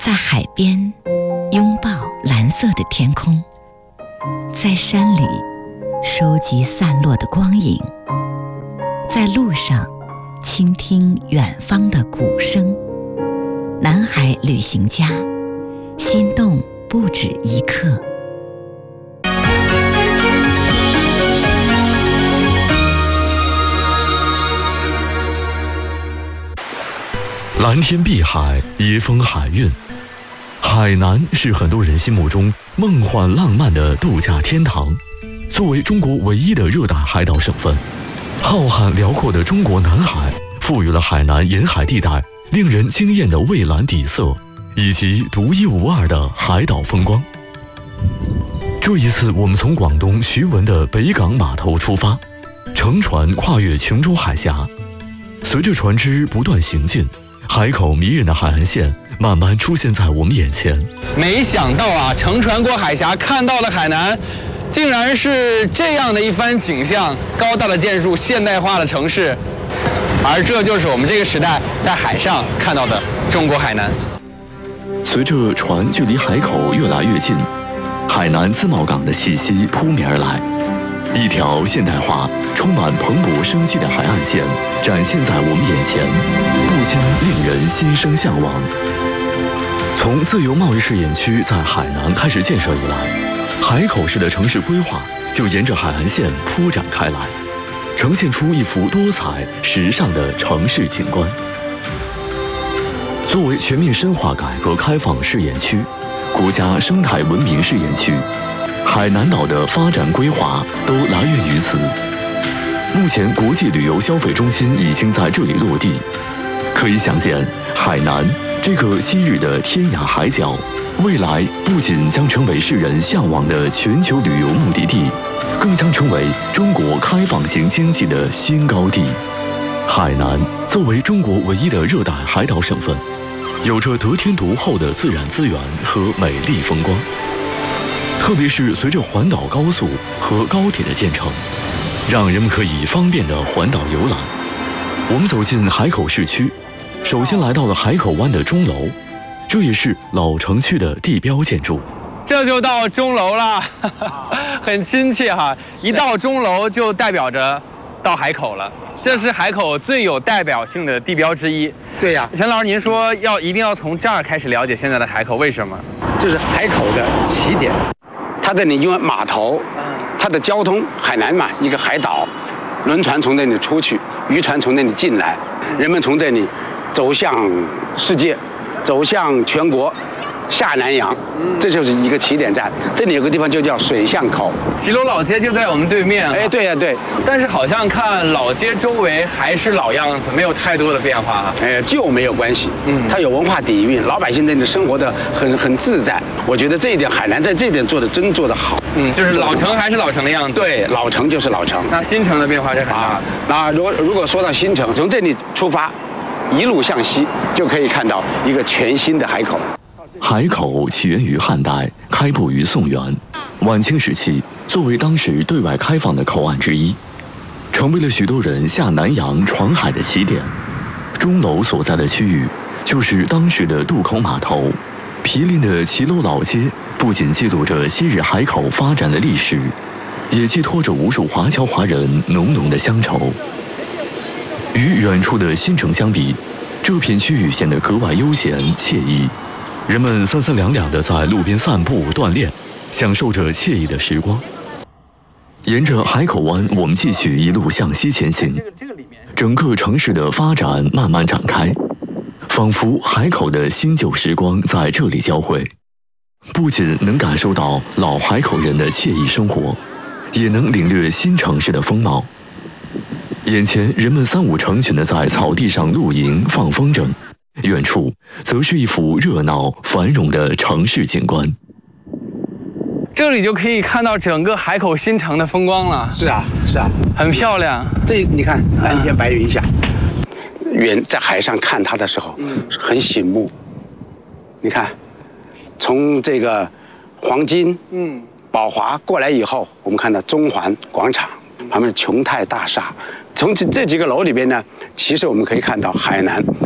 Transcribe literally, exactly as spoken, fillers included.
在海边拥抱蓝色的天空，在山里收集散落的光影，在路上倾听远方的鼓声。南海旅行家，心动不止一刻。 蓝天碧海，野风海韵。海南是很多人心目中梦幻浪漫的度假天堂。作为中国唯一的热带海岛省份，浩瀚辽阔的中国南海赋予了海南沿海地带令人惊艳的蔚蓝底色，以及独一无二的海岛风光。这一次，我们从广东徐闻的北港码头出发，乘船跨越琼州海峡。随着船只不断行进，海口迷人的海岸线慢慢出现在我们眼前。 没想到啊，乘船过海峡看到了海南，竟然是这样的一番景象：高大的建筑，现代化的城市。而这就是我们这个时代在海上看到的中国海南。 随着船距离海口越来越近，海南自贸港的气息扑面而来。一条现代化、充满蓬勃生机的海岸线展现在我们眼前，不禁令人心生向往。从自由贸易试验区在海南开始建设以来，海口市的城市规划就沿着海岸线铺展开来，呈现出一幅多彩时尚的城市景观。作为全面深化改革开放试验区、国家生态文明试验区，海南岛的发展规划都来源于此。目前，国际旅游消费中心已经在这里落地，可以想见，海南这个昔日的天涯海角，未来不仅将成为世人向往的全球旅游目的地，更将成为中国开放型经济的新高地。海南作为中国唯一的热带海岛省份，有着得天独厚的自然资源和美丽风光。特别是随着环岛高速和高铁的建成，让人们可以方便地环岛游览。我们走进海口市区，首先来到了海口湾的钟楼，这也是老城区的地标建筑。 这就到钟楼了，很亲切哈！一到钟楼就代表着到海口了，这是海口最有代表性的地标之一。 对呀， 陈老师，您说要一定要从这儿开始了解现在的海口，为什么？ 这是海口的起点，它这里因为码头，它的交通，海南嘛，一个海岛，轮船从这里出去，渔船从那里进来，人们从这里走向世界，走向全国，下南洋，这就是一个起点站。这里有个地方就叫水巷口， 骑楼老街就在我们对面。 哎，对呀、啊，对。 但是好像看老街周围还是老样子，没有太多的变化哈。 哎，旧没有关系，嗯，它有文化底蕴，老百姓在这里生活的很很自在。我觉得这一点海南在这一点做的真做得好。 嗯，就是老城还是老城的样子。 对，老城就是老城。 那新城的变化是很大的。 啊、那如果如果说到新城，从这里出发，一路向西，就可以看到一个全新的海口。 海口起源于汉代，开埠于宋元。晚清时期，作为当时对外开放的口岸之一，成为了许多人下南洋闯海的起点。钟楼所在的区域，就是当时的渡口码头。毗邻的骑楼老街，不仅记录着昔日海口发展的历史，也寄托着无数华侨华人浓浓的乡愁。与远处的新城相比，这片区域显得格外悠闲惬意。人们三三两两地在路边散步锻炼，享受着惬意的时光。沿着海口湾，我们继续一路向西前行。整个城市的发展慢慢展开，仿佛海口的新旧时光在这里交汇。不仅能感受到老海口人的惬意生活，也能领略新城市的风貌。眼前，人们三五成群地在草地上露营放风筝。远处则是一幅热闹繁荣的城市景观， 这里就可以看到整个海口新城的风光了。 是啊，是啊， 很漂亮。 这你看，蓝天白云下，远在海上看它的时候，很醒目。你看，从这个黄金、嗯、宝华过来以后，我们看到中环广场旁边的琼泰大厦。从这这几个楼里边呢，其实我们可以看到海南